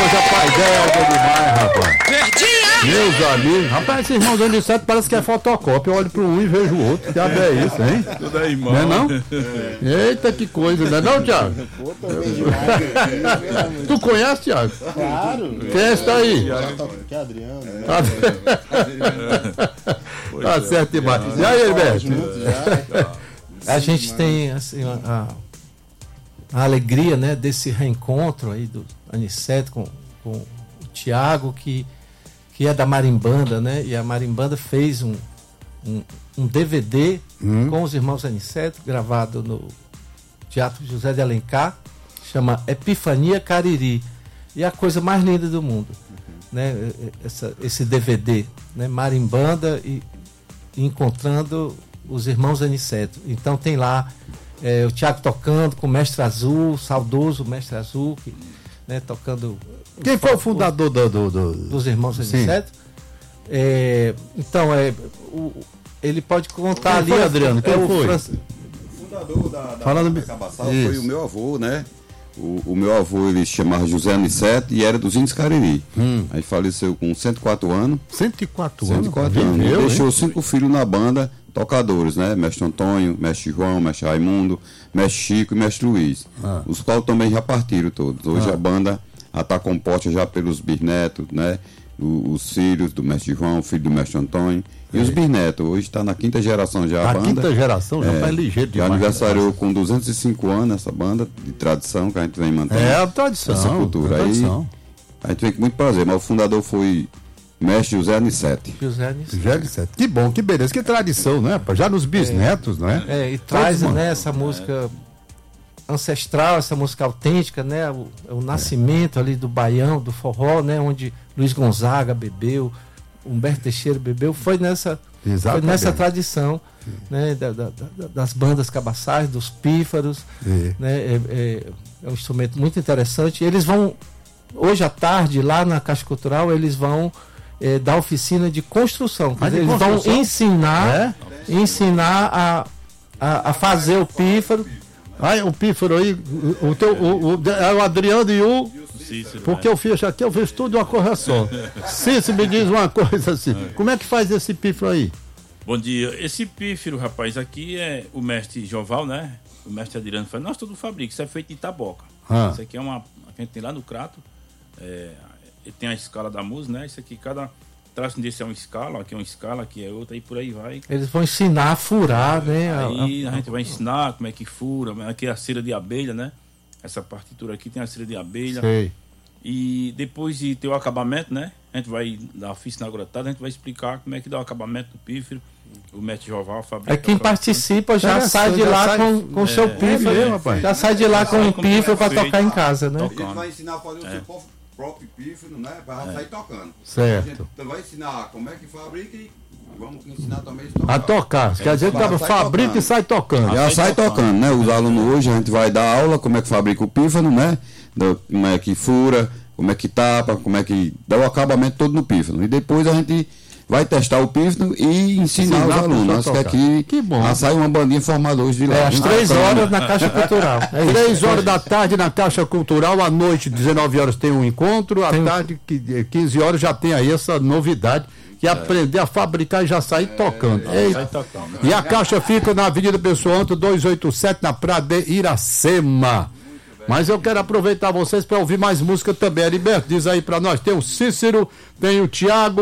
coisa, pai, ideia demais, rapaz. Verdinha! Meus amigos, rapaz, esses irmãos do Aniceto parece que é fotocópia. Eu olho para um e vejo o outro. Que diabo é isso, hein? Tudo aí, irmão. Não é não? Eita, que coisa, não é não, Thiago? Tu conhece, Thiago? Claro. Quem é esse daí? Que é Adriano. Tá certo demais. E aí, Herberto? A gente tem assim, a alegria, né, desse reencontro aí do Aniceto com o Tiago, que é da Marimbanda, né? E a Marimbanda fez um DVD com os irmãos Aniceto, gravado no Teatro José de Alencar, chama Epifania Cariri. E é a coisa mais linda do mundo, né? Esse DVD, né? Marimbanda e encontrando os irmãos Aniceto. Então tem lá o Tiago tocando com o Mestre Azul, saudoso Mestre Azul, né, tocando. Quem foi o fundador dos irmãos Aniceto? Então, ele pode contar ali. Quem foi, Adriano? Quem foi? O fundador da Cabaçal foi o meu avô, né? O meu avô, ele se chamava José Aniceto e era dos Índios Cariri. Aí faleceu com 104 anos. 104 anos? 104 anos. Viveu, deixou 5 filhos na banda, tocadores, né? Mestre Antônio, Mestre João, Mestre Raimundo, Mestre Chico e Mestre Luiz. Os quais também já partiram todos. Hoje a banda está composta já pelos bisnetos, né? Os filhos do Mestre João, o filho do Mestre Antônio e os bisnetos. Hoje está na 5ª geração já a banda. Na 5ª geração já é ligeiro demais. Já aniversariou com 205 anos essa banda de tradição que a gente vem mantendo. É a tradição. Essa cultura. Aí a gente vem com muito prazer, mas o fundador foi Mestre José Aniceto. José Aniceto. Que bom, que beleza, que tradição, né? Já nos bisnetos, né? E traz, né, essa música ancestral, essa música autêntica, né? O nascimento ali do baião, do forró, né? Onde Luiz Gonzaga bebeu, Humberto Teixeira bebeu, foi nessa tradição, né? Das bandas cabaçais, dos pífaros, né? É um instrumento muito interessante. Eles vão, hoje à tarde, lá na Caixa Cultural, eles vão dar oficina de construção. Quer dizer, eles vão ensinar a fazer o pífaro. O pífaro aí, o Adriano e o Cícero, porque eu fiz tudo de uma coisa só. Cícero, me diz uma coisa assim, como é que faz esse pífaro aí? Bom dia, esse pífaro, rapaz, aqui é o mestre Joval, né? O mestre Adriano faz, nós tudo fabrica, isso é feito em Itaboca. Isso aqui é a gente tem lá no Crato, ele tem a escala da música, né? Isso aqui, cada traço desse é uma escala, aqui é uma escala, aqui é outra, e por aí vai. Eles vão ensinar a furar, né? Aí a gente vai ensinar como é que fura, aqui é a cera de abelha, né? Essa partitura aqui tem a cera de abelha. Sei. E depois de ter o acabamento, né? A gente vai dar oficina agora tarde, a gente vai explicar como é que dá o acabamento do pífaro. O mestre Joval fabrica. Quem participa já sai de lá com o seu pífaro. Já sai de lá com o pífaro para tocar em casa, né? Ele vai ensinar a fazer o seu próprio pífaro, né? Para sair tocando. Certo. A gente vai ensinar como é que fabrica e vamos ensinar também a tocar. Quer dizer que fabrica e sai tocando. Já sai tocando, né? Os alunos hoje a gente vai dar aula como é que fabrica o pífano, né? Como é que fura, como é que tapa, como é que dá o acabamento todo no pífano. E depois a gente vai testar o pífano e ensinar os alunos. Acho que aqui sai uma bandinha formada hoje de lá. Às 3 horas na Caixa Cultural. 3 horas da tarde na Caixa Cultural, à noite, 19 horas tem um encontro, à tarde, 15 horas já tem aí essa novidade, que é aprender a fabricar e já sair tocando. E a Caixa fica na Avenida Pessoa Anto, 287, na Praia de Iracema. Mas eu quero aproveitar vocês para ouvir mais música também. Heriberto, diz aí para nós, tem o Cícero, tem o Tiago,